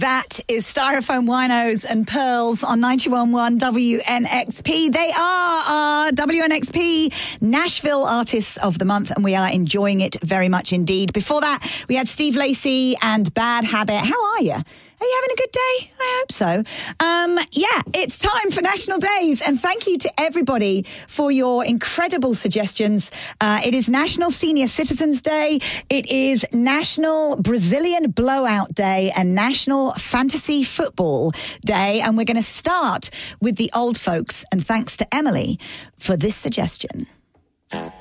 That is Styrofoam Winos and Pearls on 91.1 WNXP. They are our WNXP Nashville Artists of the Month, and we are enjoying it very much indeed. Before that, we had Steve Lacy and Bad Habit. How are you? Are you having a good day? I hope so. It's time for National Days, and thank you to everybody for your incredible suggestions. It is National Senior Citizens Day. It is National Brazilian Blowout Day and National Fantasy Football Day. And we're going to start with the old folks, and thanks to Emily for this suggestion.